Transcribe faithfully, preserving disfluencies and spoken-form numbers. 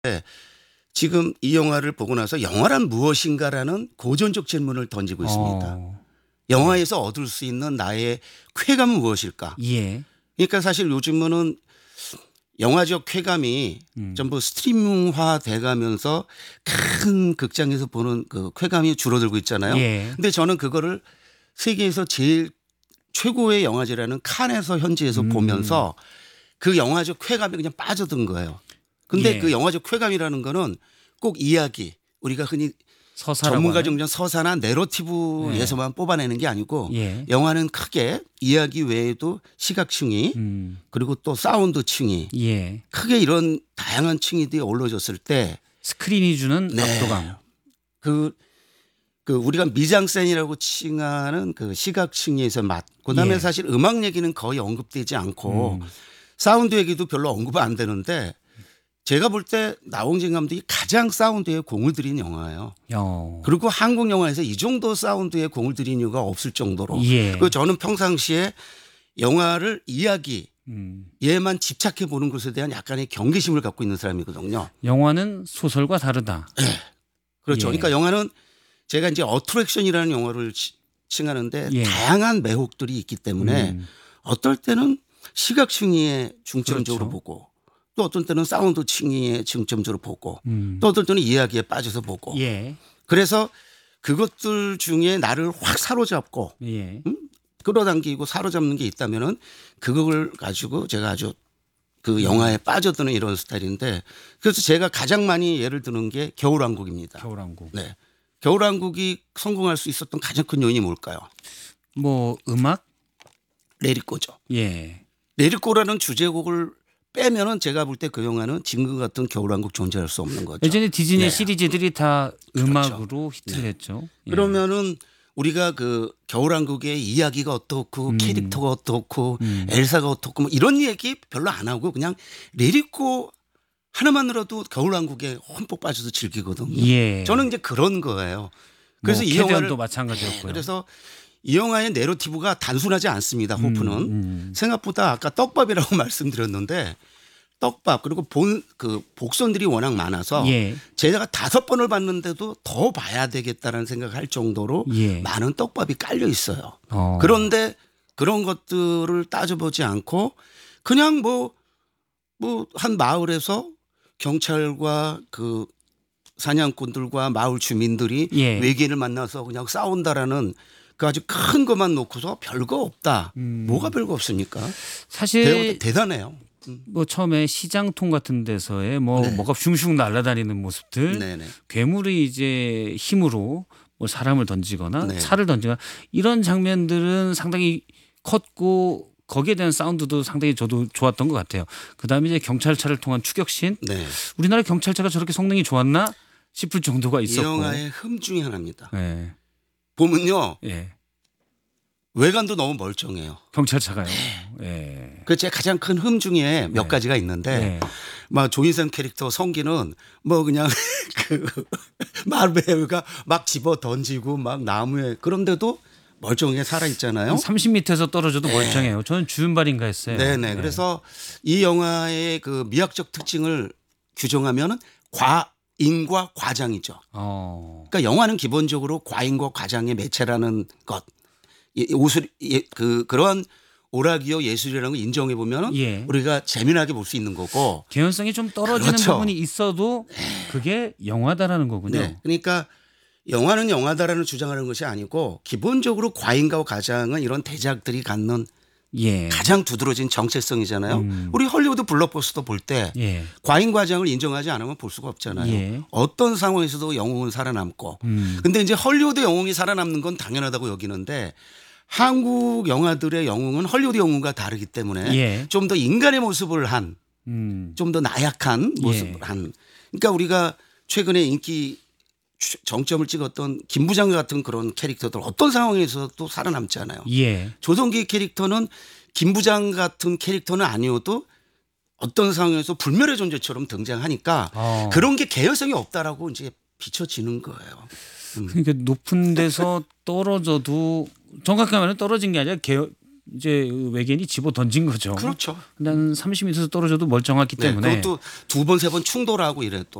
지금 이 영화를 보고 나서 영화란 무엇인가라는 고전적 질문을 던지고 있습니다. 어. 영화에서 얻을 수 있는 나의 쾌감은 무엇일까? 예. 그러니까 사실 요즘은 영화적 쾌감이 음. 전부 스트리밍화 돼가면서 큰 극장에서 보는 그 쾌감이 줄어들고 있잖아요. 예. 근데 저는 그거를 세계에서 제일 최고의 영화제라는 칸에서 현지에서 음. 보면서 그 영화적 쾌감이 그냥 빠져든 거예요. 근데 예. 그 영화적 쾌감이라는 거는 꼭 이야기, 우리가 흔히 서사라고 전문가 하는? 정전 서사나 내러티브에서만 뽑아내는 게 아니고 예. 영화는 크게 이야기 외에도 시각층이 음. 그리고 또 사운드층이 예. 크게 이런 다양한 층이들이 어우러졌을 때 스크린이 주는 네. 압도감. 그, 그 우리가 미장센이라고 칭하는 그 시각층에서 맛. 그다음에 예. 사실 음악 얘기는 거의 언급되지 않고 음. 사운드 얘기도 별로 언급 안 되는데 제가 볼 때 나홍진 감독이 가장 사운드에 공을 들인 영화예요. 어. 그리고 한국 영화에서 이 정도 사운드에 공을 들인 이유가 없을 정도로. 예. 그 저는 평상시에 영화를 이야기 음. 얘만 집착해 보는 것에 대한 약간의 경계심을 갖고 있는 사람이거든요. 영화는 소설과 다르다. 그렇죠. 예. 그러니까 영화는 제가 이제 어트랙션이라는 영화를 치- 칭하는데 예. 다양한 매혹들이 있기 때문에 음. 어떨 때는 시각 층위에 중점적으로 그렇죠. 보고 또 어떤 때는 사운드 층위에 중점적으로 보고 음. 또 어떨 때는 이야기에 빠져서 보고 예. 그래서 그것들 중에 나를 확 사로잡고 예. 끌어당기고 사로잡는 게 있다면은 그걸 가지고 제가 아주 그 영화에 빠져드는 이런 스타일인데 그래서 제가 가장 많이 예를 드는 게 겨울왕국입니다. 겨울왕국. 네. 겨울왕국이 성공할 수 있었던 가장 큰 요인이 뭘까요? 뭐 음악? 레리꼬죠. 예. 레리꼬라는 주제곡을 빼면은 제가 볼 때 그 영화는 지금 같은 겨울왕국 존재할 수 없는 거죠. 예전에 디즈니 네. 시리즈들이 다 그렇죠. 음악으로 히트를 네. 했죠. 예. 그러면은 우리가 그 겨울왕국의 이야기가 어떻고 음. 캐릭터가 어떻고 음. 엘사가 어떻고 뭐 이런 얘기 별로 안 하고 그냥 레리꼬 하나만으로도 겨울왕국에 흠뻑 빠져서 즐기거든요. 예. 저는 이제 그런 거예요. 그래서 뭐 이 영화를 캐리언도 마찬가지였고요. 네, 그래서 이 영화의 내러티브가 단순하지 않습니다. 호프는 음, 음. 생각보다 아까 떡밥이라고 말씀드렸는데 떡밥 그리고 본 그 복선들이 워낙 많아서 예. 제가 다섯 번을 봤는데도 더 봐야 되겠다는 생각을 할 정도로 예. 많은 떡밥이 깔려 있어요. 어. 그런데 그런 것들을 따져보지 않고 그냥 뭐 뭐 한 마을에서 경찰과 그 사냥꾼들과 마을 주민들이 예. 외계인을 만나서 그냥 싸운다라는 그 아주 큰 것만 놓고서 별거 없다. 음. 뭐가 별거 없습니까? 사실 대, 대단해요. 뭐 처음에 시장통 같은 데서의 뭐 네. 뭐가 슝슝 날아다니는 모습들, 네네. 괴물이 이제 힘으로 뭐 사람을 던지거나 네. 차를 던지거나 이런 장면들은 상당히 컸고 거기에 대한 사운드도 상당히 저도 좋았던 것 같아요. 그다음에 이제 경찰차를 통한 추격신, 네. 우리나라 경찰차가 저렇게 성능이 좋았나 싶을 정도가 이 있었고. 영화의 흠 중에 하나입니다. 예. 보면요. 예. 외관도 너무 멀쩡해요. 경찰차가요. 예. 그 제 가장 큰 흠 중에 몇 네. 가지가 있는데 예. 막 조인선 캐릭터 성기는 뭐 그냥 그 마르베가 막 집어 던지고 막 나무에 그런데도 멀쩡하게 살아 있잖아요. 한 삼십 미터에서 떨어져도 멀쩡해요. 저는 주윤발인가 했어요. 네네. 예. 그래서 이 영화의 그 미학적 특징을 규정하면은 과인과 과장이죠. 어. 그러니까 영화는 기본적으로 과인과 과장의 매체라는 것, 이 오술 예, 그 그러한 오락이요 예술이라는 걸 인정해 보면 예. 우리가 재미나게 볼 수 있는 거고. 개연성이 좀 떨어지는 그렇죠. 부분이 있어도 그게 영화다라는 거군요. 네. 그러니까 영화는 영화다라는 주장하는 것이 아니고 기본적으로 과인과 과장은 이런 대작들이 갖는 예. 가장 두드러진 정체성이잖아요. 음. 우리 헐리우드 블록버스터 볼 때 예. 과인 과장을 인정하지 않으면 볼 수가 없잖아요. 예. 어떤 상황에서도 영웅은 살아남고. 음. 근데 이제 헐리우드 영웅이 살아남는 건 당연하다고 여기는데 한국 영화들의 영웅은 헐리우드 영웅과 다르기 때문에 예. 좀 더 인간의 모습을 한, 음. 좀 더 나약한 모습을 예. 한. 그러니까 우리가 최근에 인기 정점을 찍었던 김부장 같은 그런 캐릭터들 어떤 상황에서도 살아남잖아요. 예. 조성기 캐릭터는 김부장 같은 캐릭터는 아니어도 어떤 상황에서 불멸의 존재처럼 등장하니까 어. 그런 게 개연성이 없다라고 이제 비춰지는 거예요. 음. 그러니까 높은 데서 떨어져도 정확히 말하면 떨어진 게 아니라 개, 이제 외계인이 집어 던진 거죠. 그렇죠. 근데 한 삼십 미터 떨어져도 멀쩡했기 네, 때문에 그것도 두 번 세 번 충돌하고 이래 또.